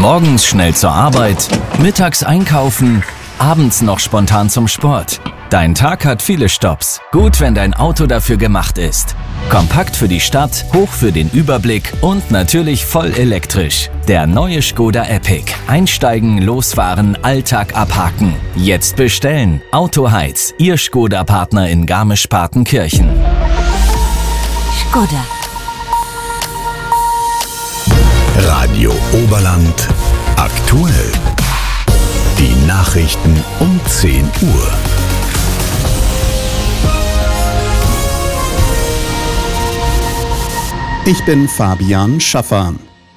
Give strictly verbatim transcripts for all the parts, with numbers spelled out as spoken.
Morgens schnell zur Arbeit, mittags einkaufen, abends noch spontan zum Sport. Dein Tag hat viele Stopps. Gut, wenn dein Auto dafür gemacht ist. Kompakt für die Stadt, hoch für den Überblick und natürlich voll elektrisch. Der neue Škoda Epiq. Einsteigen, losfahren, Alltag abhaken. Jetzt bestellen. Autoheiz, Ihr Škoda-Partner in Garmisch-Partenkirchen. Škoda. Radio Oberland aktuell. Die Nachrichten um zehn Uhr. Ich bin Fabian Schaffer.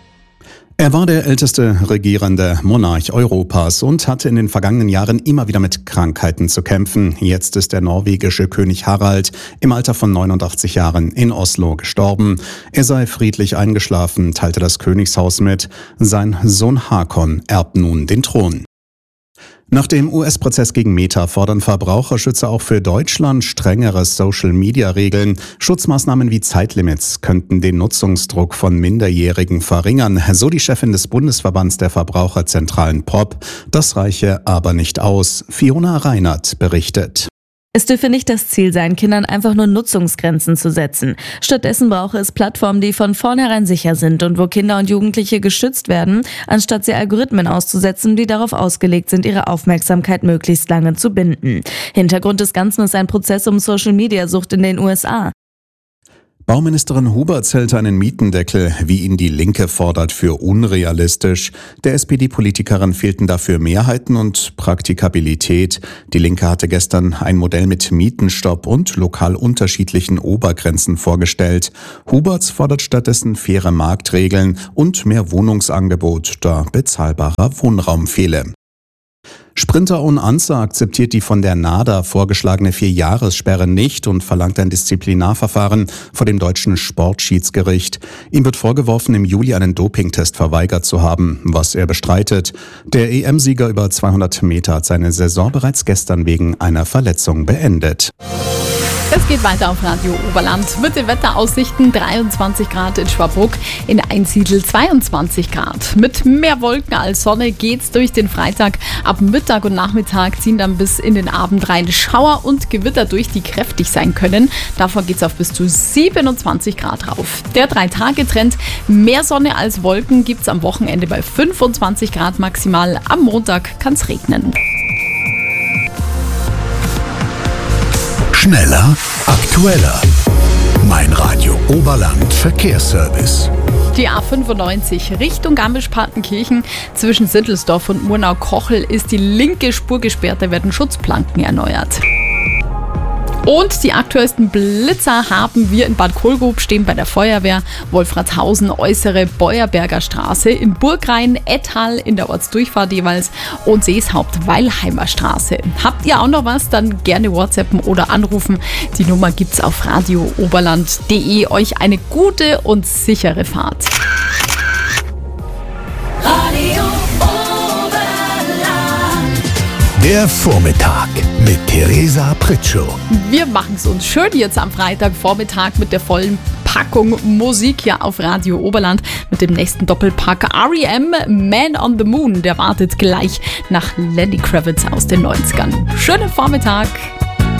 Er war der älteste regierende Monarch Europas und hatte in den vergangenen Jahren immer wieder mit Krankheiten zu kämpfen. Jetzt ist der norwegische König Harald im Alter von neunundachtzig Jahren in Oslo gestorben. Er sei friedlich eingeschlafen, teilte das Königshaus mit. Sein Sohn Hakon erbt nun den Thron. Nach dem U S-Prozess gegen Meta fordern Verbraucherschützer auch für Deutschland strengere Social-Media-Regeln. Schutzmaßnahmen wie Zeitlimits könnten den Nutzungsdruck von Minderjährigen verringern, so die Chefin des Bundesverbands der Verbraucherzentralen P O P. Das reiche aber nicht aus. Fiona Reinert berichtet. Es dürfe nicht das Ziel sein, Kindern einfach nur Nutzungsgrenzen zu setzen. Stattdessen brauche es Plattformen, die von vornherein sicher sind und wo Kinder und Jugendliche geschützt werden, anstatt sie Algorithmen auszusetzen, die darauf ausgelegt sind, ihre Aufmerksamkeit möglichst lange zu binden. Hintergrund des Ganzen ist ein Prozess um Social-Media-Sucht in den U S A. Bauministerin Huberts hält einen Mietendeckel, wie ihn die Linke fordert, für unrealistisch. Der S P D-Politikerin fehlten dafür Mehrheiten und Praktikabilität. Die Linke hatte gestern ein Modell mit Mietenstopp und lokal unterschiedlichen Obergrenzen vorgestellt. Huberts fordert stattdessen faire Marktregeln und mehr Wohnungsangebot, da bezahlbarer Wohnraum fehle. Sprinter Un Ansa akzeptiert die von der NADA vorgeschlagene Vierjahressperre nicht und verlangt ein Disziplinarverfahren vor dem deutschen Sportschiedsgericht. Ihm wird vorgeworfen, im Juli einen Dopingtest verweigert zu haben, was er bestreitet. Der E M-Sieger über zweihundert Meter hat seine Saison bereits gestern wegen einer Verletzung beendet. Es geht weiter auf Radio Oberland mit den Wetteraussichten. dreiundzwanzig Grad in Schwabruck, in Einsiedl zweiundzwanzig Grad. Mit mehr Wolken als Sonne geht's durch den Freitag. Ab Mittag und Nachmittag ziehen dann bis in den Abend rein Schauer und Gewitter durch, die kräftig sein können. Davon geht's auf bis zu siebenundzwanzig Grad rauf. Der Drei-Tage-Trend: mehr Sonne als Wolken gibt's am Wochenende bei fünfundzwanzig Grad maximal. Am Montag kann's regnen. Schneller, aktueller. Mein Radio Oberland Verkehrsservice. Die A fünfundneunzig Richtung Garmisch-Partenkirchen zwischen Sittelsdorf und Murnau-Kochel ist die linke Spur gesperrt, da werden Schutzplanken erneuert. Und die aktuellsten Blitzer haben wir in Bad Kohlgrub, stehen bei der Feuerwehr, Wolfratshausen, äußere Beuerberger Straße, in Burgrain, Ettal in der Ortsdurchfahrt jeweils und Seeshaupt, Weilheimer Straße. Habt ihr auch noch was? Dann gerne WhatsAppen oder anrufen. Die Nummer gibt's auf radio oberland punkt de. Euch eine gute und sichere Fahrt. Radio Oberland. Der Vormittag mit Theresa Pritschow. Wir machen es uns schön jetzt am Freitagvormittag mit der vollen Packung Musik hier auf Radio Oberland mit dem nächsten Doppelpack. R E M, Man on the Moon, der wartet gleich nach Lenny Kravitz aus den neunzigern. Schönen Vormittag!